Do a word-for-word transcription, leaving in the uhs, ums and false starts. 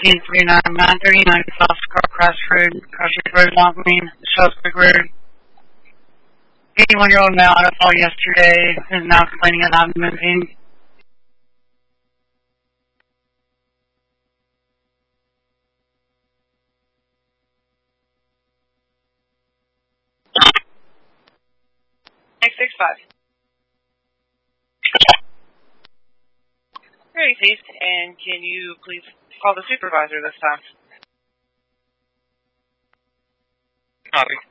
fifteen forty-nine, nine thirty-nine South Scarborough Road, Crossroads Road, Longmean, Salisbury Road. eighty-one-year-old male had a fall yesterday is now complaining of abdomen pain. six six five. Very please, and can you please call the supervisor this time? Copy.